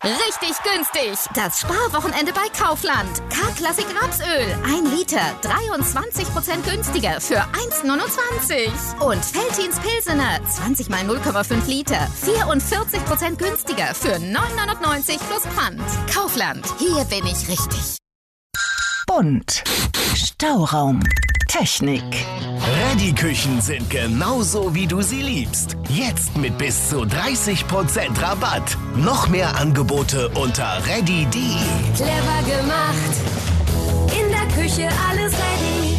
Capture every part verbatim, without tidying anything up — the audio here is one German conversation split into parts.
Richtig günstig. Das Sparwochenende bei Kaufland. K-Klassik Rapsöl. ein Liter. dreiundzwanzig Prozent günstiger für eins Komma neunundzwanzig. Und Veltins Pilsener. zwanzig mal null Komma fünf Liter. vierundvierzig Prozent günstiger für neun Euro neunundneunzig plus Pfand. Kaufland. Hier bin ich richtig. Bunt. Stauraum. Technik. Reddy-Küchen sind genauso, wie du sie liebst. Jetzt mit bis zu dreißig Prozent Rabatt. Noch mehr Angebote unter reddy punkt de. Clever gemacht. In der Küche alles ready.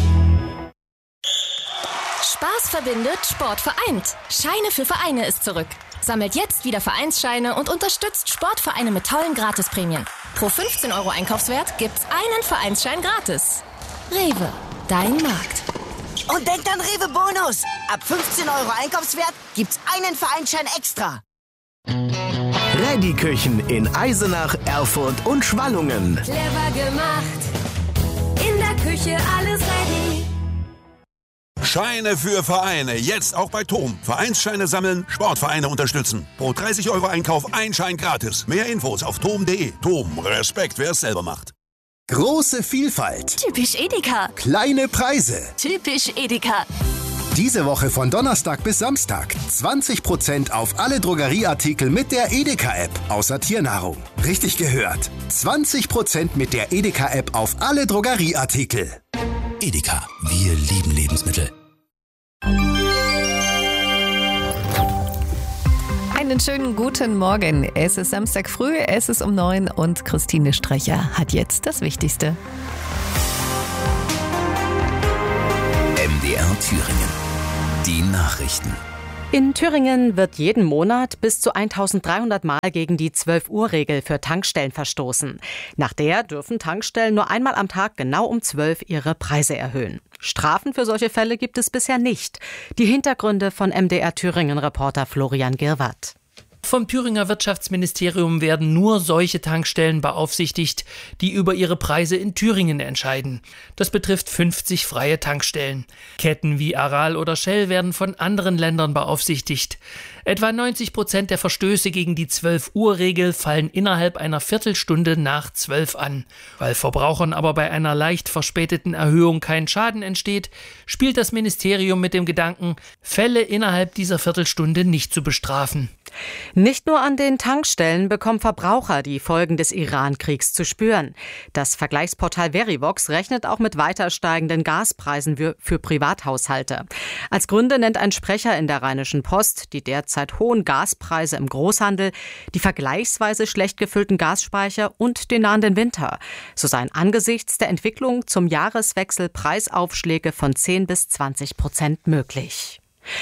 Spaß verbindet, Sport vereint. Scheine für Vereine ist zurück. Sammelt jetzt wieder Vereinsscheine und unterstützt Sportvereine mit tollen Gratisprämien. Pro fünfzehn Euro Einkaufswert gibt's einen Vereinsschein gratis. Rewe, dein Markt. Und denkt an Rewe Bonus. Ab fünfzehn Euro Einkaufswert gibt's einen Vereinsschein extra. Reddy-Küchen in Eisenach, Erfurt und Schwallungen. Clever gemacht. In der Küche alles ready. Scheine für Vereine, jetzt auch bei Tom. Vereinsscheine sammeln, Sportvereine unterstützen. Pro dreißig Euro Einkauf ein Schein gratis. Mehr Infos auf tom punkt de. Tom, Respekt, wer es selber macht. Große Vielfalt. Typisch Edeka. Kleine Preise. Typisch Edeka. Diese Woche von Donnerstag bis Samstag zwanzig Prozent auf alle Drogerieartikel mit der Edeka-App, außer Tiernahrung. Richtig gehört. zwanzig Prozent mit der Edeka-App auf alle Drogerieartikel. Edeka, wir lieben Lebensmittel. Einen schönen guten Morgen. Es ist Samstag früh, es ist um neun und Christine Strecher hat jetzt das Wichtigste. M D R Thüringen. Die Nachrichten. In Thüringen wird jeden Monat bis zu eintausenddreihundert Mal gegen die zwölf Uhr Regel für Tankstellen verstoßen. Nach der dürfen Tankstellen nur einmal am Tag genau um zwölf ihre Preise erhöhen. Strafen für solche Fälle gibt es bisher nicht. Die Hintergründe von M D R Thüringen-Reporter Florian Girwart. Vom Thüringer Wirtschaftsministerium werden nur solche Tankstellen beaufsichtigt, die über ihre Preise in Thüringen entscheiden. Das betrifft fünfzig freie Tankstellen. Ketten wie Aral oder Shell werden von anderen Ländern beaufsichtigt. Etwa neunzig Prozent der Verstöße gegen die zwölf Uhr Regel fallen innerhalb einer Viertelstunde nach zwölf an. Weil Verbrauchern aber bei einer leicht verspäteten Erhöhung kein Schaden entsteht, spielt das Ministerium mit dem Gedanken, Fälle innerhalb dieser Viertelstunde nicht zu bestrafen. Nicht nur an den Tankstellen bekommen Verbraucher die Folgen des Iran-Kriegs zu spüren. Das Vergleichsportal Verivox rechnet auch mit weiter steigenden Gaspreisen für, für Privathaushalte. Als Gründe nennt ein Sprecher in der Rheinischen Post die derzeit hohen Gaspreise im Großhandel, die vergleichsweise schlecht gefüllten Gasspeicher und den nahenden Winter. So seien angesichts der Entwicklung zum Jahreswechsel Preisaufschläge von zehn bis zwanzig Prozent möglich.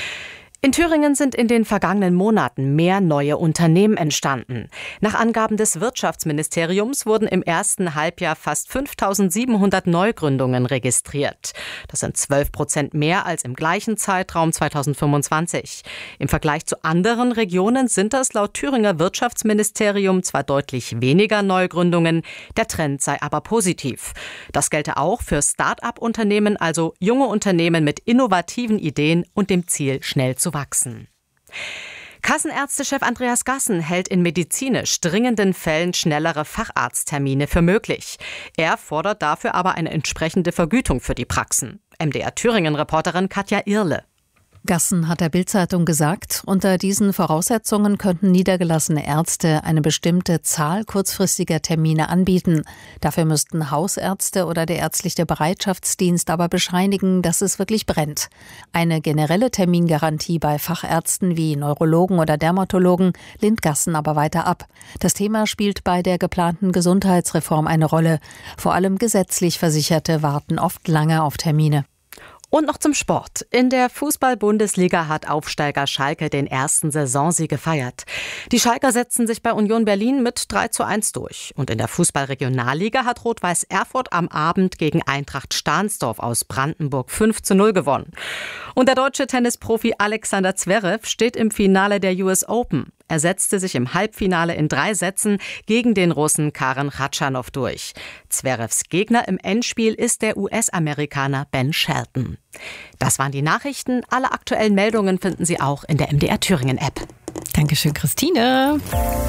In Thüringen sind in den vergangenen Monaten mehr neue Unternehmen entstanden. Nach Angaben des Wirtschaftsministeriums wurden im ersten Halbjahr fast fünftausendsiebenhundert Neugründungen registriert. Das sind zwölf Prozent mehr als im gleichen Zeitraum zweitausendfünfundzwanzig. Im Vergleich zu anderen Regionen sind das laut Thüringer Wirtschaftsministerium zwar deutlich weniger Neugründungen, der Trend sei aber positiv. Das gelte auch für Start-up-Unternehmen, also junge Unternehmen mit innovativen Ideen und dem Ziel, schnell zu wachsen. Kassenärztechef Andreas Gassen hält in medizinisch dringenden Fällen schnellere Facharzttermine für möglich. Er fordert dafür aber eine entsprechende Vergütung für die Praxen. M D R Thüringen-Reporterin Katja Irle. Gassen hat der Bild-Zeitung gesagt, unter diesen Voraussetzungen könnten niedergelassene Ärzte eine bestimmte Zahl kurzfristiger Termine anbieten. Dafür müssten Hausärzte oder der ärztliche Bereitschaftsdienst aber bescheinigen, dass es wirklich brennt. Eine generelle Termingarantie bei Fachärzten wie Neurologen oder Dermatologen lehnt Gassen aber weiter ab. Das Thema spielt bei der geplanten Gesundheitsreform eine Rolle. Vor allem gesetzlich Versicherte warten oft lange auf Termine. Und noch zum Sport. In der Fußball-Bundesliga hat Aufsteiger Schalke den ersten Saisonsieg gefeiert. Die Schalker setzten sich bei Union Berlin mit drei zu eins durch. Und in der Fußball-Regionalliga hat Rot-Weiß Erfurt am Abend gegen Eintracht Stahnsdorf aus Brandenburg fünf zu null gewonnen. Und der deutsche Tennisprofi Alexander Zverev steht im Finale der U S Open. Er setzte sich im Halbfinale in drei Sätzen gegen den Russen Karen Khachanov durch. Zverevs Gegner im Endspiel ist der U S-Amerikaner Ben Shelton. Das waren die Nachrichten. Alle aktuellen Meldungen finden Sie auch in der M D R Thüringen-App. Dankeschön, Christine.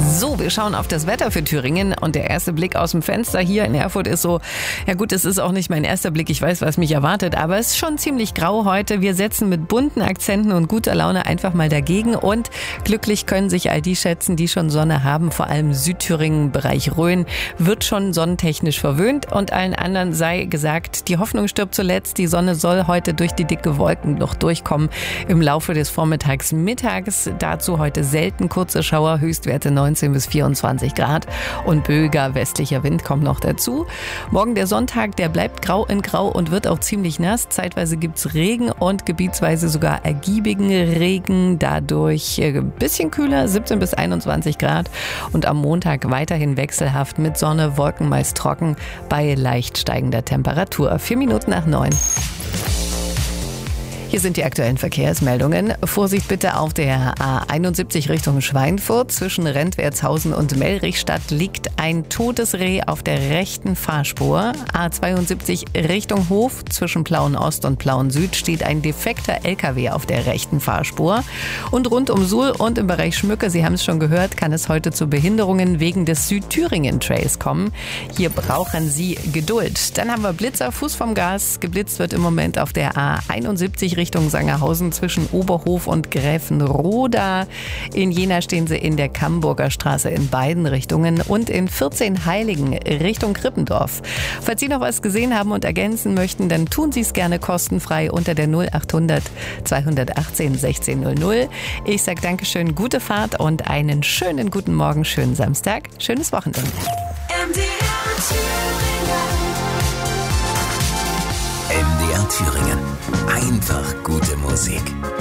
So, wir schauen auf das Wetter für Thüringen und der erste Blick aus dem Fenster hier in Erfurt ist so, ja gut, es ist auch nicht mein erster Blick, ich weiß, was mich erwartet, aber es ist schon ziemlich grau heute. Wir setzen mit bunten Akzenten und guter Laune einfach mal dagegen und glücklich können sich all die schätzen, die schon Sonne haben, vor allem Südthüringen, Bereich Rhön, wird schon sonnentechnisch verwöhnt und allen anderen sei gesagt, die Hoffnung stirbt zuletzt, die Sonne soll heute durch die dicke Wolkenlucht durchkommen im Laufe des Vormittags, Mittags, dazu heute selten kurze Schauer, Höchstwerte neunzehn bis vierundzwanzig Grad und böiger westlicher Wind kommt noch dazu. Morgen der Sonntag, der bleibt grau in grau und wird auch ziemlich nass. Zeitweise gibt's Regen und gebietsweise sogar ergiebigen Regen, dadurch ein bisschen kühler, siebzehn bis einundzwanzig Grad und am Montag weiterhin wechselhaft mit Sonne, Wolken meist trocken bei leicht steigender Temperatur. Vier Minuten nach neun. Hier sind die aktuellen Verkehrsmeldungen. Vorsicht bitte auf der A einundsiebzig Richtung Schweinfurt. Zwischen Rentwertshausen und Mellrichstadt liegt ein totes Reh auf der rechten Fahrspur. A zweiundsiebzig Richtung Hof. Zwischen Plauen Ost und Plauen Süd steht ein defekter L K W auf der rechten Fahrspur. Und rund um Suhl und im Bereich Schmücke, Sie haben es schon gehört, kann es heute zu Behinderungen wegen des Südthüringen-Trails kommen. Hier brauchen Sie Geduld. Dann haben wir Blitzer, Fuß vom Gas. Geblitzt wird im Moment auf der A einundsiebzig Richtung Sangerhausen zwischen Oberhof und Gräfenroda. In Jena stehen sie in der Kamburger Straße in beiden Richtungen und in vierzehn Heiligen Richtung Krippendorf. Falls Sie noch was gesehen haben und ergänzen möchten, dann tun Sie es gerne kostenfrei unter der null achthundert zweihundertachtzehn sechzehn null null. Ich sage Dankeschön, gute Fahrt und einen schönen guten Morgen, schönen Samstag, schönes Wochenende. M D R Thüringen. Einfach gute Musik.